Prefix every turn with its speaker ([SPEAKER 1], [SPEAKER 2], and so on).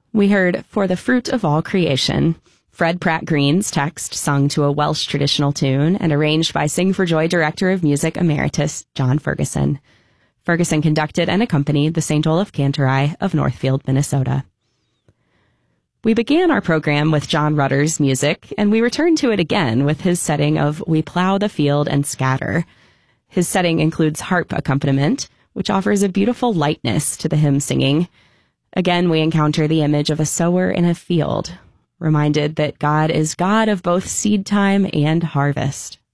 [SPEAKER 1] We heard For the Fruit of All Creation, Fred Pratt Green's text sung to a Welsh traditional tune and arranged by Sing for Joy Director of Music Emeritus John Ferguson. Ferguson conducted and accompanied the St. Olaf Cantori of Northfield, Minnesota. We began our program with John Rutter's music, and we returned to it again with his setting of We Plow the Field and Scatter. His setting includes harp accompaniment, which offers a beautiful lightness to the hymn singing. Again, we encounter the image of a sower in a field, reminded that God is God of both seed time and harvest.